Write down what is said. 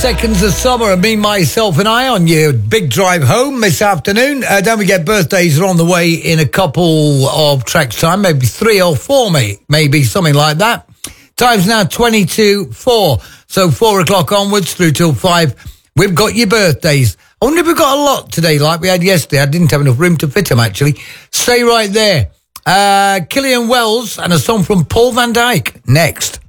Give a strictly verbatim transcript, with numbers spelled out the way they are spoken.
Seconds of summer, and me, myself and I on your big drive home this afternoon. Uh, don't forget, birthdays are on the way in a couple of tracks time, maybe three or four, mate, maybe something like that. Time's now twenty to four, so four o'clock onwards through till five. We've got your birthdays. I wonder if we've got a lot today like we had yesterday. I didn't have enough room to fit them, actually. Stay right there. Uh, Killian Wells and a song from Paul van Dyk next.